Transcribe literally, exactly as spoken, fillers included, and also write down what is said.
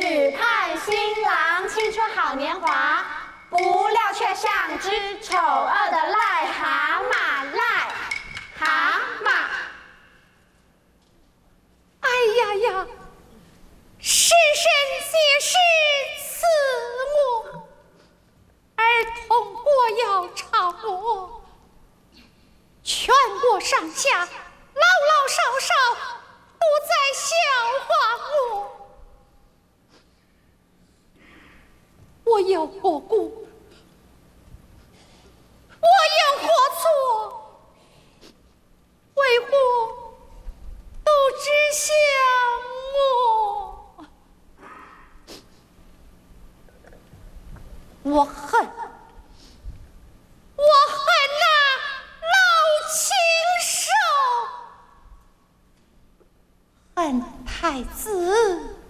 只盼新郎青春好年华，不料却像只丑恶的癞蛤蟆，癞蛤蟆。 哎呀呀！是神解释赐我，儿童我要朝我，全国上下老老少少不再笑话我。我有何故？我有何错？为何都只想我？我恨，我恨那老禽兽，恨太子。